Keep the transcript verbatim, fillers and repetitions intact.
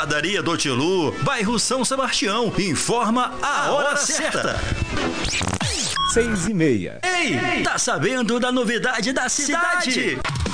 Padaria do Tilu, bairro São Sebastião. Informa a hora certa. Seis e meia. Ei, tá sabendo da novidade da cidade?